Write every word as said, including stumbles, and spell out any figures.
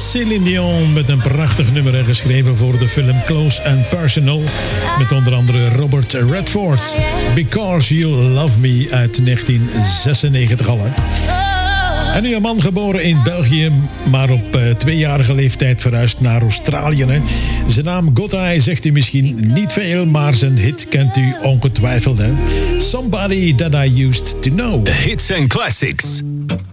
Celine Dion met een prachtig nummer geschreven voor de film Close and Personal. Met onder andere Robert Redford. Because You Love Me uit negentien zesennegentig al. En nu een man geboren in België, maar op uh, tweejarige leeftijd verhuisd naar Australië. Hè. Zijn naam Godai zegt u misschien niet veel, maar zijn hit kent u ongetwijfeld. Hè. Somebody That I Used To Know. Hits and Classics.